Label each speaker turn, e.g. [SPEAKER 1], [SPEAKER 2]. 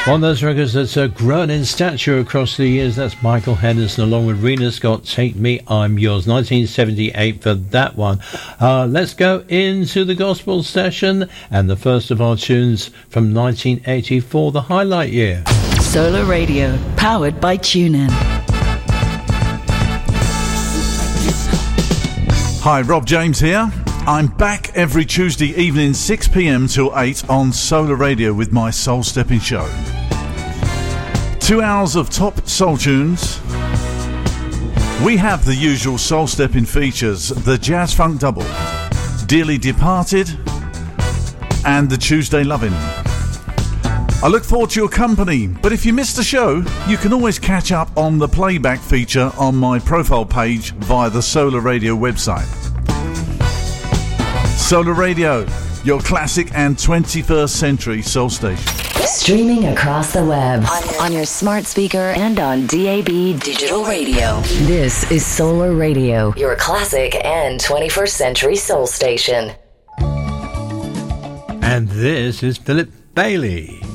[SPEAKER 1] One of those records that's grown in stature across the years. That's Michael Henderson along with Rena Scott, Take Me, I'm Yours. 1978 for that one. Let's go into the gospel session and the first of our tunes from 1984, the highlight year.
[SPEAKER 2] Solar Radio, powered by TuneIn.
[SPEAKER 3] Hi, Rob James here. I'm back every Tuesday evening 6 p.m. till 8 on Solar Radio with my Soul Stepping Show. 2 hours of top soul tunes. We have the usual soul stepping features, the Jazz Funk Double, Dearly Departed, and the Tuesday Lovin'. I look forward to your company, but if you missed the show, you can always catch up on the playback feature on my profile page via the Solar Radio website. Solar Radio, your classic and 21st century soul station.
[SPEAKER 4] Streaming across the web, on your smart speaker and on DAB digital radio. This is Solar Radio, your classic and 21st century soul station.
[SPEAKER 1] And this is Philip Bailey.